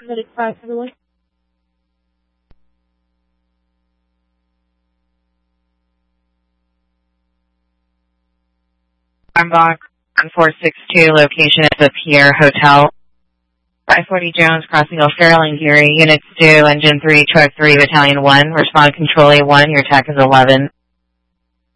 Medic 5, everyone. Armbach, 462, location is the Pierre Hotel. 540 Jones, crossing O'Farrell Geary, units 2, engine 3, truck 3, battalion 1, respond control A1, your attack is 11.